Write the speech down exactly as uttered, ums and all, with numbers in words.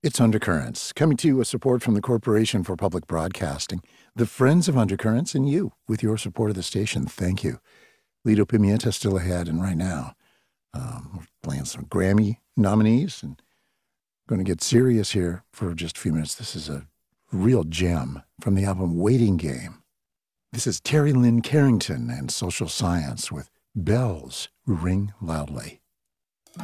It's Undercurrents, coming to you with support from the Corporation for Public Broadcasting, the Friends of Undercurrents, and you, with your support of the station. Thank you. Lido Pimienta still ahead, and right now, um, we're playing some Grammy nominees, and going to get serious here for just a few minutes. This is a real gem from the album Waiting Game. This is Terry Lynn Carrington and Social Science with Bells Ring Loudly.